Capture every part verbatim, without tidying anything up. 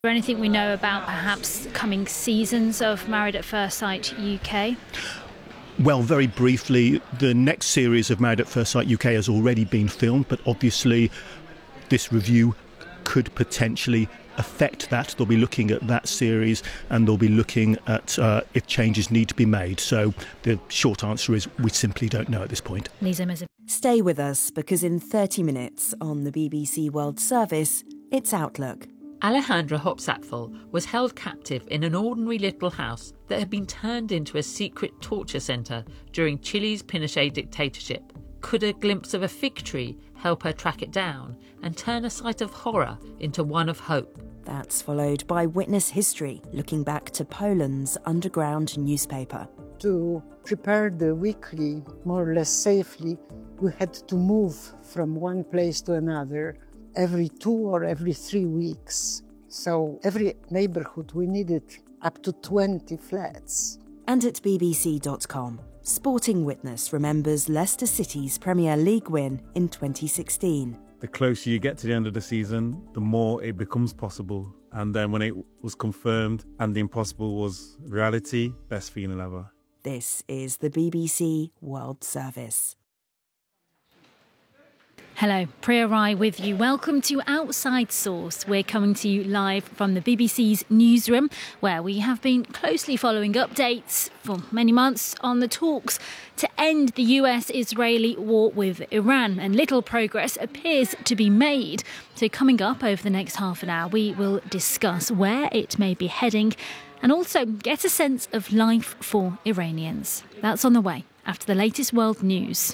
there anything we know about perhaps coming seasons of Married at First Sight U K? Well, very briefly, the next series of Married at First Sight U K has already been filmed, but obviously this review could potentially affect that. They'll be looking at that series and they'll be looking at uh, if changes need to be made. So the short answer is we simply don't know at this point. Lisa Mizzi. Stay with us because in thirty minutes on the B B C World Service, it's Outlook. Alejandra Hopsatfel was held captive in an ordinary little house that had been turned into a secret torture centre during Chile's Pinochet dictatorship. Could a glimpse of a fig tree help her track it down and turn a sight of horror into one of hope? That's followed by Witness History, looking back to Poland's underground newspaper. To prepare the weekly more or less safely, we had to move from one place to another every two or every three weeks. So every neighbourhood we needed up to twenty flats. And at B B C dot com, Sporting Witness remembers Leicester City's Premier League win in twenty sixteen. The closer you get to the end of the season, the more it becomes possible. And then when it was confirmed and the impossible was reality, best feeling ever. This is the B B C World Service. Hello, Priya Rai with you. Welcome to Outside Source. We're coming to you live from the B B C's newsroom, where we have been closely following updates for many months on the talks to end the U S-Israeli war with Iran, and little progress appears to be made. So coming up over the next half an hour, we will discuss where it may be heading and also get a sense of life for Iranians. That's on the way after the latest world news.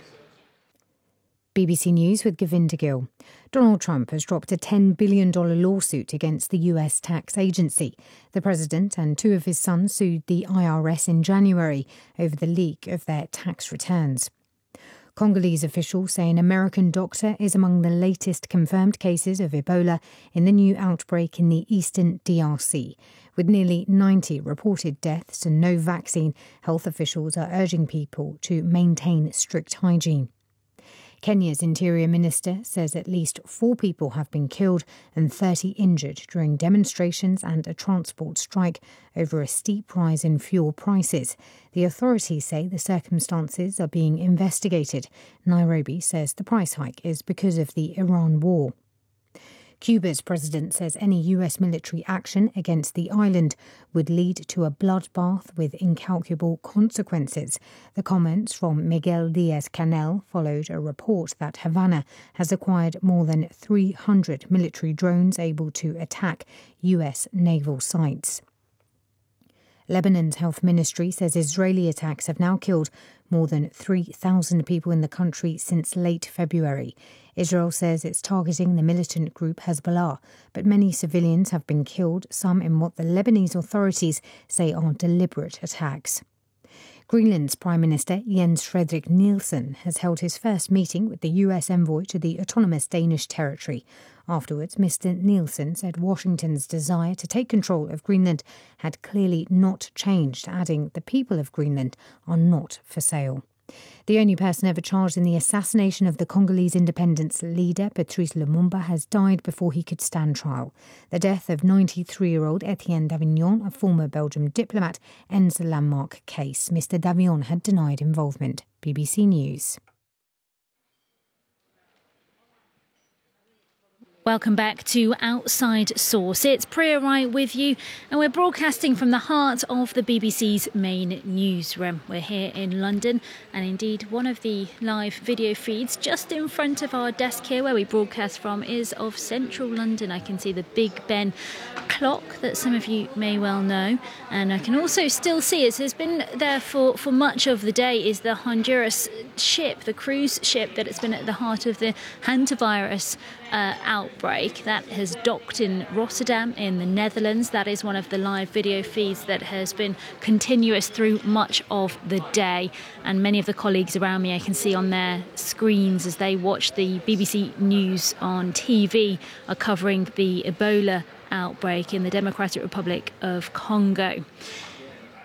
B B C News with Govinda Gill. Donald Trump has dropped a ten billion dollars lawsuit against the U S tax agency. The president and two of his sons sued the I R S in January over the leak of their tax returns. Congolese officials say an American doctor is among the latest confirmed cases of Ebola in the new outbreak in the eastern D R C. With nearly ninety reported deaths and no vaccine, health officials are urging people to maintain strict hygiene. Kenya's Interior Minister says at least four people have been killed and thirty injured during demonstrations and a transport strike over a steep rise in fuel prices. The authorities say the circumstances are being investigated. Nairobi says the price hike is because of the Iran war. Cuba's president says any U S military action against the island would lead to a bloodbath with incalculable consequences. The comments from Miguel Diaz-Canel followed a report that Havana has acquired more than three hundred military drones able to attack U S naval sites. Lebanon's health ministry says Israeli attacks have now killed more than three thousand people in the country since late February. Israel says it's targeting the militant group Hezbollah, but many civilians have been killed, some in what the Lebanese authorities say are deliberate attacks. Greenland's Prime Minister Jens Frederik Nielsen has held his first meeting with the U S envoy to the autonomous Danish territory. Afterwards, Mister Nielsen said Washington's desire to take control of Greenland had clearly not changed, adding the people of Greenland are not for sale. The only person ever charged in the assassination of the Congolese independence leader, Patrice Lumumba, has died before he could stand trial. The death of ninety-three-year-old Etienne Davignon, a former Belgian diplomat, ends the landmark case. Mister Davignon had denied involvement. B B C News. Welcome back to Outside Source. It's Priya Rai with you, and we're broadcasting from the heart of the B B C's main newsroom. We're here in London, and indeed one of the live video feeds just in front of our desk here where we broadcast from is of central London. I can see the Big Ben clock that some of you may well know, and I can also still see it has been there for, for much of the day is the Honduras ship, the cruise ship that has been at the heart of the hantavirus Uh, outbreak that has docked in Rotterdam in the Netherlands. That is one of the live video feeds that has been continuous through much of the day, and many of the colleagues around me I can see on their screens as they watch the B B C News on T V are covering the Ebola outbreak in the Democratic Republic of Congo.